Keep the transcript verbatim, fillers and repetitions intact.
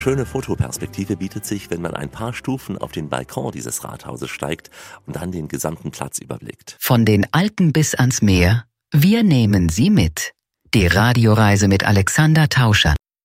Schöne Fotoperspektive bietet sich, wenn man ein paar Stufen auf den Balkon dieses Rathauses steigt und dann den gesamten Platz überblickt. Von den Alpen bis ans Meer, wir nehmen Sie mit. Die Radioreise mit Alexander Tauscher.